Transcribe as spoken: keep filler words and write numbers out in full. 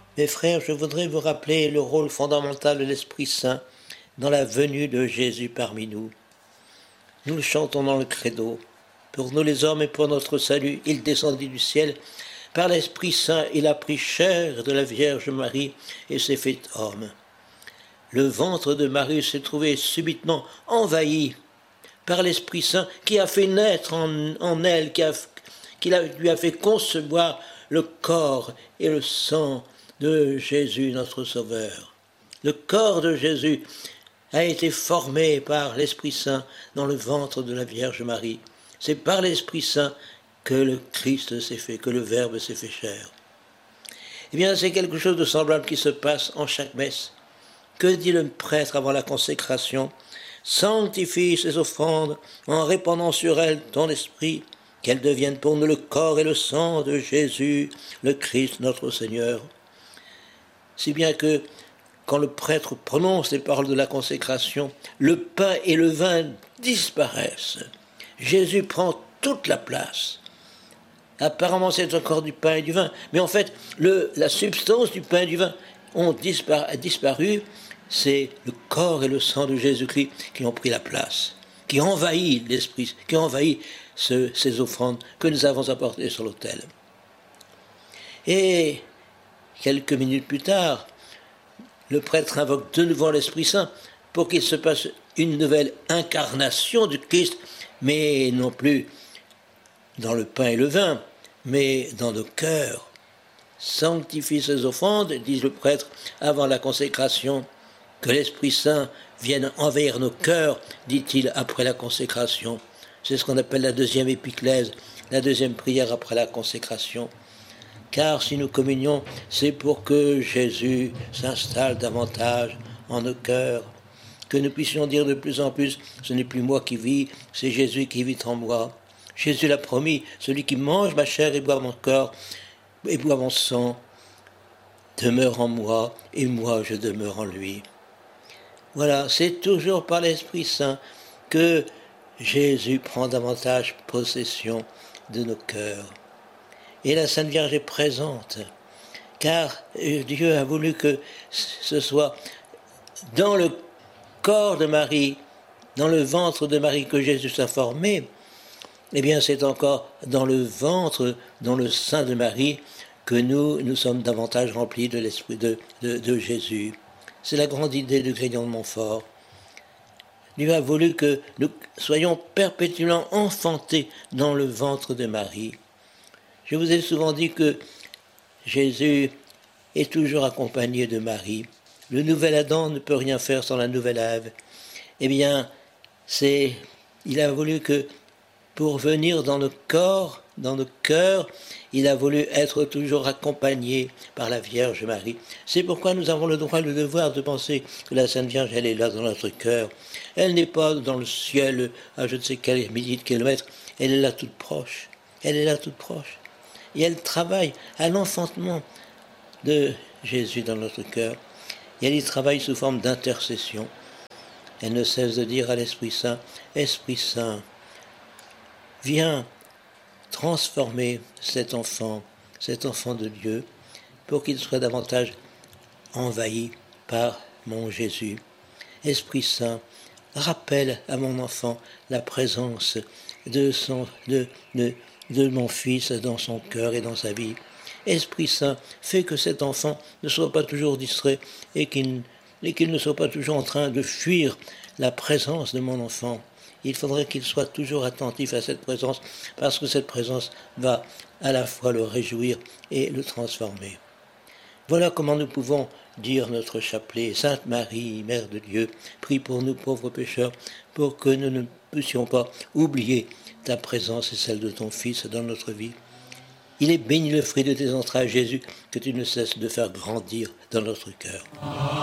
Mes frères, je voudrais vous rappeler le rôle fondamental de l'Esprit Saint dans la venue de Jésus parmi nous. Nous le chantons dans le credo. Pour nous les hommes et pour notre salut, il descendit du ciel. Par l'Esprit Saint, il a pris chair de la Vierge Marie et s'est fait homme. Le ventre de Marie s'est trouvé subitement envahi par l'Esprit Saint qui a fait naître en, en elle, qui, a, qui a, lui a fait concevoir le corps et le sang de Jésus, notre Sauveur. Le corps de Jésus a été formé par l'Esprit Saint dans le ventre de la Vierge Marie. C'est par l'Esprit Saint que le Christ s'est fait, que le Verbe s'est fait chair. Eh bien, c'est quelque chose de semblable qui se passe en chaque messe. Que dit le prêtre avant la consécration ? Sanctifie ces offrandes en répandant sur elles ton esprit, qu'elles deviennent pour nous le corps et le sang de Jésus, le Christ notre Seigneur. Si bien que, quand le prêtre prononce les paroles de la consécration, le pain et le vin disparaissent. Jésus prend toute la place. Apparemment, c'est encore du pain et du vin, mais en fait, le, la substance du pain et du vin ont dispar- a disparu. C'est le corps et le sang de Jésus-Christ qui ont pris la place, qui envahit l'esprit, qui envahit ce, ces offrandes que nous avons apportées sur l'autel. Et quelques minutes plus tard, le prêtre invoque de nouveau l'Esprit Saint pour qu'il se passe une nouvelle incarnation du Christ, mais non plus dans le pain et le vin, mais dans nos cœurs. Sanctifie ces offrandes, dit le prêtre avant la consécration, que l'Esprit Saint vienne envahir nos cœurs, dit-il après la consécration. C'est ce qu'on appelle la deuxième épiclèse, la deuxième prière après la consécration. Car si nous communions, c'est pour que Jésus s'installe davantage en nos cœurs, que nous puissions dire de plus en plus, ce n'est plus moi qui vis, c'est Jésus qui vit en moi. Jésus l'a promis, celui qui mange ma chair et boit mon corps, et boit mon sang, demeure en moi, et moi je demeure en lui. Voilà, c'est toujours par l'Esprit Saint que Jésus prend davantage possession de nos cœurs. Et la Sainte Vierge est présente, car Dieu a voulu que ce soit dans le corps de Marie, dans le ventre de Marie que Jésus s'est formé. Eh bien, c'est encore dans le ventre, dans le sein de Marie, que nous, nous sommes davantage remplis de l'esprit de, de, de Jésus. C'est la grande idée du Grignon de Montfort. Dieu a voulu que nous soyons perpétuellement enfantés dans le ventre de Marie. Je vous ai souvent dit que Jésus est toujours accompagné de Marie. Le nouvel Adam ne peut rien faire sans la nouvelle Ève. Eh bien, c'est, il a voulu que, pour venir dans nos corps, dans nos cœurs, il a voulu être toujours accompagné par la Vierge Marie. C'est pourquoi nous avons le droit, le devoir de penser que la Sainte Vierge, elle est là dans notre cœur. Elle n'est pas dans le ciel, à je ne sais quel milliers de kilomètres, elle est là toute proche. Elle est là toute proche. Et elle travaille à l'enfantement de Jésus dans notre cœur. Et elle y travaille sous forme d'intercession. Elle ne cesse de dire à l'Esprit Saint, « Esprit Saint, viens transformer cet enfant, cet enfant de Dieu, pour qu'il soit davantage envahi par mon Jésus. Esprit Saint, rappelle à mon enfant la présence de, son, de, de, de mon Fils dans son cœur et dans sa vie. Esprit Saint, fais que cet enfant ne soit pas toujours distrait et qu'il, et qu'il ne soit pas toujours en train de fuir la présence de mon enfant. Il faudrait qu'il soit toujours attentif à cette présence, parce que cette présence va à la fois le réjouir et le transformer. » Voilà comment nous pouvons dire notre chapelet. Sainte Marie, Mère de Dieu, prie pour nous pauvres pécheurs, pour que nous ne puissions pas oublier ta présence et celle de ton Fils dans notre vie. Il est béni le fruit de tes entrailles, Jésus, que tu ne cesses de faire grandir dans notre cœur.